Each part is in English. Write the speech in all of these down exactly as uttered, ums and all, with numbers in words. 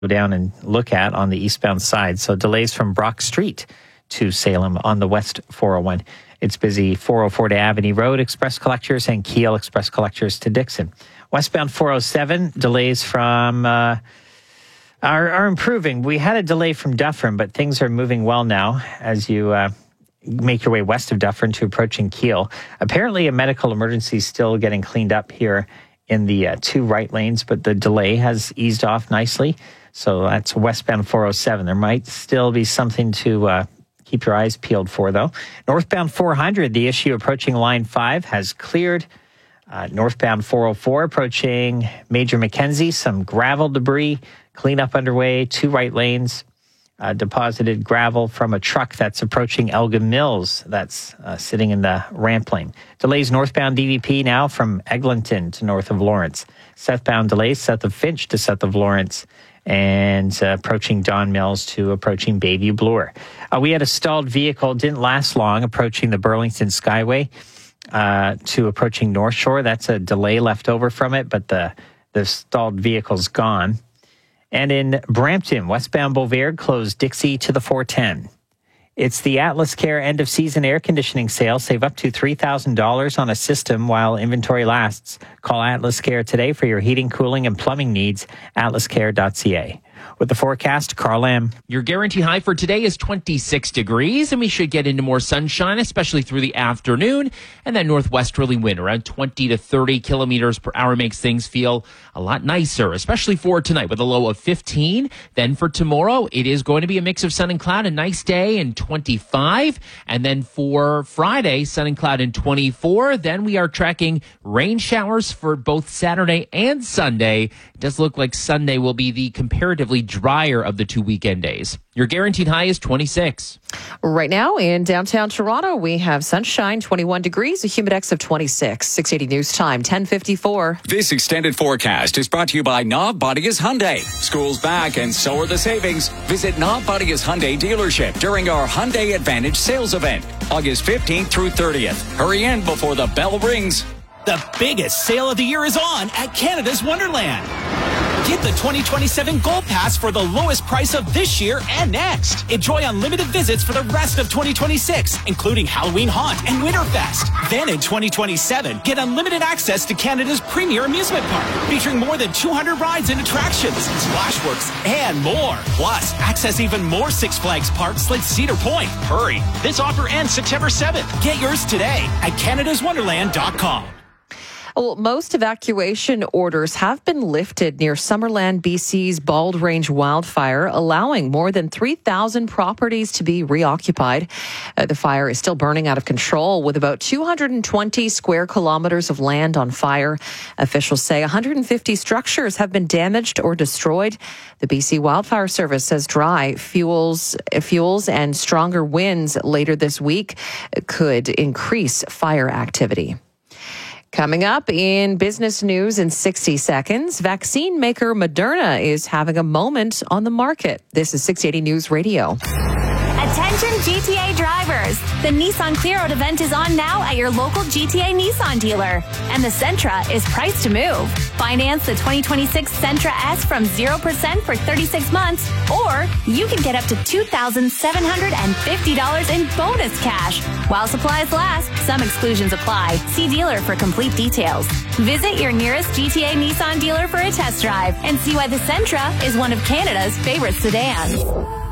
go down and look at on the eastbound side. So delays from Brock Street to Salem on the West four oh one. It's busy four oh four to Avenue Road, Express Collectors, and Kiel Express Collectors to Dixon. Westbound four oh seven, delays from... Uh, are, are improving. We had a delay from Dufferin, but things are moving well now as you... Uh, make your way west of Dufferin to approaching Kiel. Apparently, a medical emergency is still getting cleaned up here in the uh, two right lanes, but the delay has eased off nicely. So that's westbound four oh seven. There might still be something to uh, keep your eyes peeled for, though. Northbound four hundred, the issue approaching Line five has cleared. Uh, northbound four oh four approaching Major Mackenzie, some gravel debris, cleanup underway, two right lanes. Uh, deposited gravel from a truck that's approaching Elgin Mills that's uh, sitting in the ramp lane. Delays northbound D V P now from Eglinton to north of Lawrence. Southbound delays south of Finch to south of Lawrence and uh, approaching Don Mills to approaching Bayview Bloor. Uh, we had a stalled vehicle, didn't last long, approaching the Burlington Skyway uh, to approaching North Shore. That's a delay left over from it, but the, the stalled vehicle's gone. And in Brampton, westbound Beauvais closed Dixie to the four ten. It's the Atlas Care end-of-season air conditioning sale. Save up to three thousand dollars on a system while inventory lasts. Call Atlas Care today for your heating, cooling, and plumbing needs. atlas care dot c a. With the forecast, Carl Lamb. Your guaranteed high for today is twenty-six degrees, and we should get into more sunshine, especially through the afternoon. And that northwesterly wind around twenty to thirty kilometers per hour makes things feel a lot nicer, especially for tonight with a low of fifteen. Then for tomorrow, it is going to be a mix of sun and cloud, a nice day, and twenty-five. And then for Friday, sun and cloud and twenty-four. Then we are tracking rain showers for both Saturday and Sunday. It does look like Sunday will be the comparatively drier of the two weekend days. Your guaranteed high is twenty-six. Right now in downtown Toronto, we have sunshine, twenty-one degrees, a humidex of twenty-six. six eighty News Time, ten fifty-four. This extended forecast is brought to you by Knob Bodias Hyundai. School's back and so are the savings. Visit Knob Bodias Hyundai dealership during our Hyundai Advantage sales event, August fifteenth through thirtieth. Hurry in before the bell rings. The biggest sale of the year is on at Canada's Wonderland. Get the twenty twenty-seven Gold Pass for the lowest price of this year and next. Enjoy unlimited visits for the rest of twenty twenty-six, including Halloween Haunt and Winterfest. Then in twenty twenty-seven, get unlimited access to Canada's premier amusement park, featuring more than two hundred rides and attractions, Splashworks, and more. Plus, access even more Six Flags parks like Cedar Point. Hurry, this offer ends September seventh. Get yours today at canada's wonderland dot com. Well, most evacuation orders have been lifted near Summerland, B C's Bald Range wildfire, allowing more than three thousand properties to be reoccupied. Uh, the fire is still burning out of control with about two hundred twenty square kilometers of land on fire. Officials say one hundred fifty structures have been damaged or destroyed. The B C Wildfire Service says dry fuels, fuels and stronger winds later this week could increase fire activity. Coming up in business news in sixty seconds, vaccine maker Moderna is having a moment on the market. This is six eighty News Radio. Attention G T A drivers. The Nissan Clear Out event is on now at your local G T A Nissan dealer. And the Sentra is priced to move. Finance the twenty twenty-six Sentra S from zero percent for thirty-six months, or you can get up to two thousand seven hundred fifty dollars in bonus cash. While supplies last, some exclusions apply. See dealer for complete details. Visit your nearest G T A Nissan dealer for a test drive and see why the Sentra is one of Canada's favorite sedans.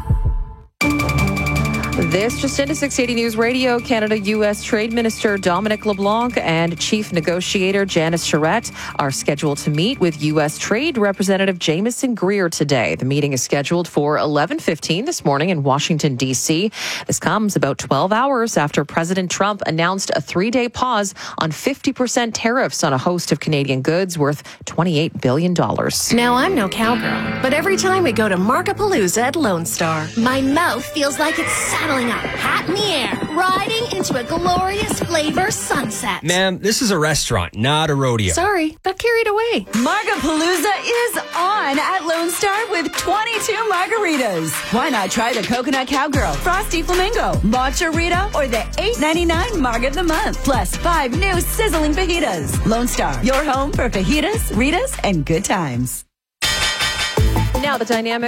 This just into six eighty News Radio. Canada U S Trade Minister Dominic LeBlanc and Chief Negotiator Janice Charette are scheduled to meet with U S Trade Representative Jamieson Greer today. The meeting is scheduled for eleven fifteen this morning in Washington, D C. This comes about twelve hours after President Trump announced a three-day pause on fifty percent tariffs on a host of Canadian goods worth twenty-eight billion dollars. Now, I'm no cowgirl, but every time we go to Markapalooza at Lone Star, my mouth feels like it's saddling up, hat in the air, riding into a glorious flavor sunset. Ma'am, this is a restaurant, not a rodeo. Sorry, got carried away. Margapalooza is on at Lone Star with twenty-two margaritas. Why not try the Coconut Cowgirl, Frosty Flamingo, Matcha Rita, or the eight ninety-nine Marg of the Month, plus five new sizzling fajitas. Lone Star, your home for fajitas, Ritas, and good times. Now now, the dynamic